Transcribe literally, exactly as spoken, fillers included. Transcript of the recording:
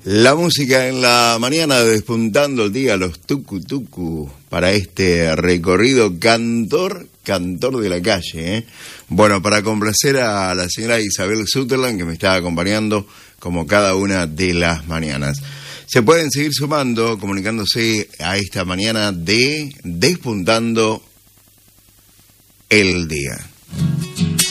La música en la mañana, despuntando el día, los tucu tucu para este recorrido cantor, cantor de la calle, ¿eh? Bueno, para complacer a la señora Isabel Sutherland, que me está acompañando como cada una de las mañanas. Se pueden seguir sumando, comunicándose a esta mañana de Despuntando el Día.